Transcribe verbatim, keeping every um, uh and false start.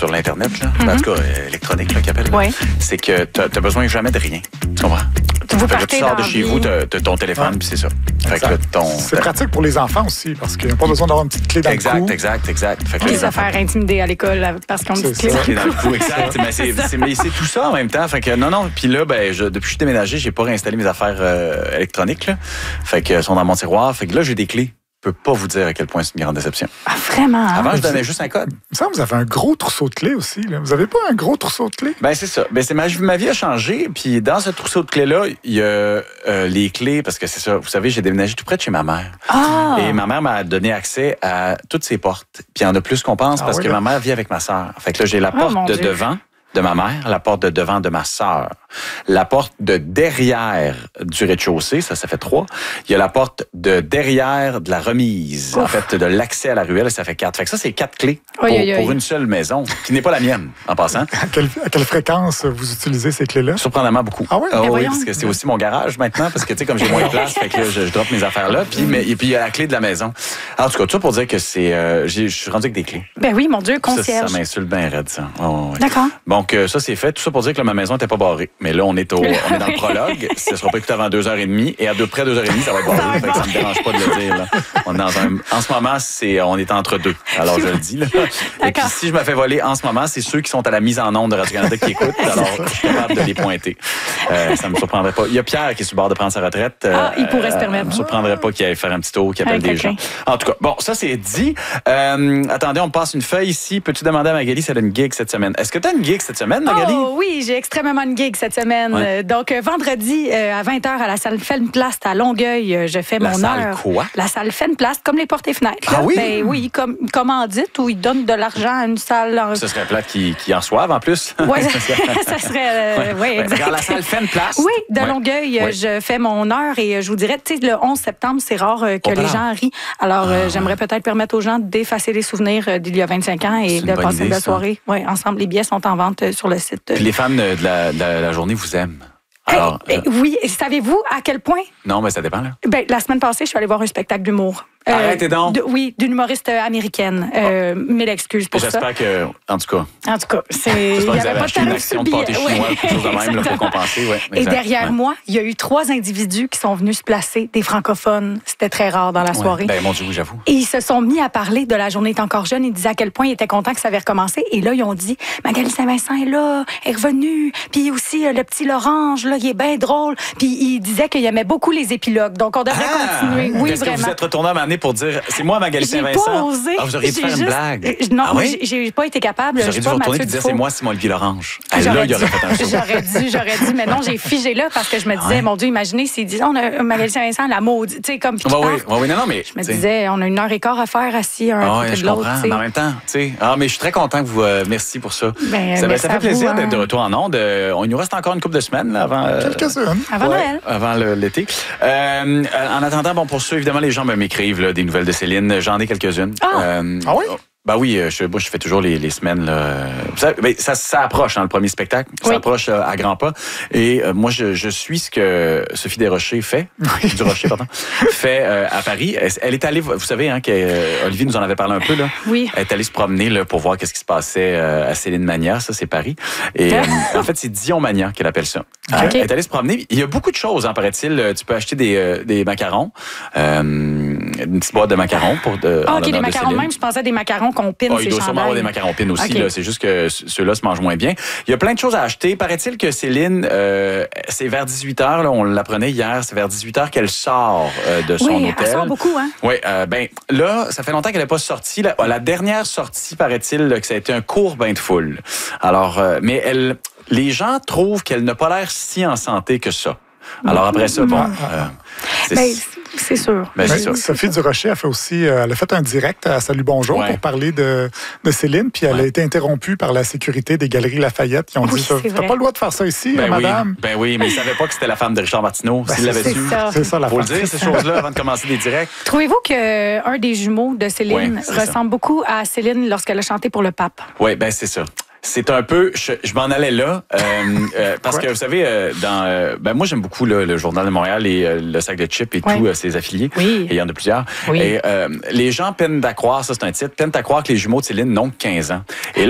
sur l'Internet, là, Mm-hmm. en tout cas, euh, électronique, là, qu'ils appellent, là, Oui. c'est que tu n'as besoin jamais de rien. Tu comprends? Vous Fait que là, partez tu sors de dans chez la vous, vie. tu as ton téléphone, puis c'est ça. Fait que là, ton, C'est pratique pour les enfants aussi, parce qu'ils n'ont pas besoin d'avoir une petite clé dans Exact, le cou. exact, exact. Fait que là, Les affaires intimidées à l'école parce qu'on me dit C'est que ça. Clé dans le cou, exact. Mais c'est, c'est, mais c'est tout ça en même temps. Fait que non, non. Puis là, ben, je, depuis que je suis déménagé, j'ai pas réinstallé mes affaires euh, électroniques. Là. Fait que elles sont dans mon tiroir. Fait que là, j'ai des clés. Je peux pas vous dire à quel point c'est une grande déception. Ah, vraiment? hein? Avant, je donnais juste un code. Il me semble que vous avez un gros trousseau de clés aussi. Là. Vous avez pas un gros trousseau de clés? Ben c'est ça. Ben c'est ma, ma vie a changé. Puis dans ce trousseau de clés là, il y a euh, les clés parce que c'est ça. Vous savez, j'ai déménagé tout près de chez ma mère. Ah! Et ma mère m'a donné accès à toutes ses portes. Puis il y en a plus qu'on pense Ah parce oui, que là. ma mère vit avec ma sœur. Fait que là, j'ai la Oh, porte mon de Dieu. devant de ma mère, la porte de devant de ma sœur, la porte de derrière du rez-de-chaussée, ça, ça fait trois. Il y a la porte de derrière de la remise, en fait, de l'accès à la ruelle, ça fait quatre. Fait que ça, c'est quatre clés pour, Aïe, aïe, aïe. pour une seule maison, qui n'est pas la mienne, en passant. À quelle, à quelle fréquence vous utilisez ces clés-là? Surprenamment beaucoup. Ah oui? oui, voyons. parce que c'est aussi mon garage maintenant, parce que tu sais, comme j'ai moins de place, fait que là, je, je drop mes affaires là, puis mais, et puis il y a la clé de la maison. Alors, en tout cas, tout ça pour dire que c'est, euh, j'ai- je suis rendu avec des clés. Ben oui, mon Dieu, Ça, concierge. ça m'insulte bien raide, ça. Oh, ouais. D'accord. Donc, euh, ça, c'est fait. Tout ça pour dire que là, ma maison n'était pas barrée. Mais là, on est, au, on est dans le prologue. Ce ne sera pas écouté avant deux heures et demie. Et à peu près deux heures et demie, ça va être barré. Fait que ça ne me dérange pas de le dire. Là. On est dans un, en ce moment, c'est, on est entre deux. Alors, je le dis. Là. Et puis, si je me fais voler en ce moment, c'est ceux qui sont à la mise en onde de Radio-Canada qui écoutent. Alors, je suis capable de les pointer. Euh, ça ne me surprendrait pas. Il y a Pierre qui est sur le bord de prendre sa retraite. Ah, il pourrait se permettre. Ça me surprendrait pas qu'il aille faire un petit tour, qu'il appelle Avec des gens. quelqu'un. En tout cas, bon, ça, c'est dit. Euh, attendez, on me passe une feuille ici. Peux-tu demander à Magali si elle a une gig cette semaine? Est-ce que tu as une gig cette semaine, Magali? Oh oui, j'ai extrêmement une gig cette semaine. Ouais. Euh, Donc, euh, vendredi euh, à vingt heures à la salle Fenplast à Longueuil, euh, je fais La mon salle heure. quoi? La salle Fenplast, comme les portes et fenêtres. Ah là. oui? Ben oui, comme une commandite où ils donnent de l'argent à une salle. En... Ce serait plate qui, qui en soivent en plus. Ouais, ça serait... euh, Ouais, ouais, ouais. exact. Dans la salle Fenplast. Oui, de Ouais. Longueuil, euh, Ouais. je fais mon heure et euh, je vous dirais, tu sais, le onze septembre, c'est rare euh, que Oh, les pardon. gens rient. Alors, euh, Ah. j'aimerais peut-être permettre aux gens d'effacer les souvenirs euh, d'il y a vingt-cinq ans C'est et une de bonne passer idée, une belle ça. soirée. Oui, ensemble, les billets sont en vente euh, sur le site. euh. Puis les fans de la, de la, de la journée vous aiment. Alors, Hey, euh, eh, oui, et savez-vous à quel point? non, mais ça dépend, là. Ben, la semaine passée, je suis allée voir un spectacle d'humour. Arrêtez donc. de- oui, d'une humoriste euh, américaine. Euh, Mille excuses pour ça. J'espère que, en tout cas, En tout cas, c'est. j'espère que il y vous avait avez pas acheté de une tarif action de sur le pâté billet. chinois Ouais. ou quelque chose de même là, pour Exactement. compenser. Ouais, Et exact. derrière Ouais. moi, il y a eu trois individus qui sont venus se placer, des francophones. C'était très rare dans la Ouais. soirée. Ben, mon Dieu, oui, j'avoue. Et ils se sont mis à parler de La journée est encore jeune. Ils disaient à quel point ils étaient contents que ça avait recommencé. Et là, ils ont dit, Magali Saint-Vincent est là, est revenue. Puis aussi, euh, le petit Lorange, là, il est bien drôle. Puis ils disaient qu'ils aimaient beaucoup les épilogues. Donc, on devrait continuer. Oui, Est-ce que vraiment. vous êtes retourné à m'amener pour dire, c'est moi, Magali J'ai Saint-Vincent? pas osé. Ah, vous auriez dû J'ai faire une juste- blague. Euh, Non, Ah moi, oui? j'ai j'ai pas été capable. Vous Je auriez suis dû pas vous retourner et Mathieu dire, Dufault. c'est moi, Simon Olivier Lorange. Ah, là, J'aurais il aurait dû, fait un show. j'aurais dû, j'aurais dû, mais non, j'ai figé là parce que je me disais, Ouais. mon Dieu, imaginez s'ils disent, on a Magali Saint-Vincent, la maudite, tu sais, comme puis Oui, qui oui, partent. oui, oui, non, non, mais. Je me tu sais, disais, on a une heure et quart à faire assis un Ah à ouais, côté je de l'autre. comprends. tu sais. Mais en même temps, tu sais. Ah, mais je suis très content que vous. euh, merci pour ça. Ben, ça, ben, merci ça fait à plaisir vous, d'être de hein. retour en ondes. Euh, on il nous reste encore une couple de semaines là, avant. euh, Quelques-unes. Avant ouais, Noël. Avant le- l'été. Euh, euh, en attendant, bon, pour ceux, évidemment, les gens me m'écrivent là, des nouvelles de Céline. J'en ai quelques-unes. Ah. Euh, Ah oui? Ben oui, euh, je, moi, je fais toujours les, les semaines. Là. Ça, ben, ça, ça approche, hein, le premier spectacle. Ça Oui. approche euh, à grands pas. Et euh, moi, je, je suis ce que Sophie Desrochers fait, du Rocher, pardon, fait euh, à Paris. Elle, elle est allée, vous savez, hein, que, euh, Olivier nous en avait parlé un peu. Là. Oui. Elle est allée se promener là, pour voir qu'est-ce qui se passait euh, à Céline Mania. Ça, c'est Paris. Et euh, en fait, c'est Dion Mania qu'elle appelle ça. Ok. Elle est allée se promener. Il y a beaucoup de choses, hein, paraît-il. Tu peux acheter des, euh, des macarons, euh, une petite boîte de macarons pour de, Ah, en OK, des l'honneur de macarons Céline. même. Je pensais des macarons qu'on pine Ah, ces il doit sûrement avoir des chandails. macarons pines aussi. OK. là. C'est juste que c- ceux-là se mangent moins bien. Il y a plein de choses à acheter. Paraît-il que Céline, euh, c'est vers dix-huit heures, là, on l'apprenait hier, c'est vers dix-huit heures qu'elle sort euh, de son Oui, hôtel. elle sort beaucoup, hein? Oui, euh, ben là, ça fait longtemps qu'elle n'est pas sortie. La, la dernière sortie, paraît-il, là, que ça a été un court bain de foule. Alors, euh, mais elle, les gens trouvent qu'elle n'a pas l'air si en santé que ça. Alors après ça, bon, euh, c'est Ben, c'est sûr. ben, c'est Mais ça. Sophie Durocher a fait aussi, euh, elle a fait un direct à Salut Bonjour Ouais. pour parler de, de Céline, puis elle a Ouais. été interrompue par la sécurité des Galeries Lafayette qui ont Oui, dit ça. c'est T'as vrai. pas le droit de faire ça ici, Ben euh, oui, madame. ben oui, mais ils savaient pas que c'était la femme de Richard Martineau. S'ils l'avaient c'est su, ça. C'est ça la faut le fin. dire, ces choses-là, avant de commencer des directs. Trouvez-vous qu'un des jumeaux de Céline Ouais, c'est ça. ressemble beaucoup à Céline lorsqu'elle a chanté pour le pape? Oui, ben c'est ça. C'est un peu, je, je m'en allais là, euh, euh, parce Ouais. que vous savez, euh, dans, euh, ben moi j'aime beaucoup là, le Journal de Montréal et euh, le sac de chips et Ouais. tout, euh, ses affiliés. Oui. Et il y en a plusieurs. Oui. Et euh, les gens peinent à croire, ça c'est un titre, peinent à croire que les jumeaux de Céline n'ont que quinze ans. Et là,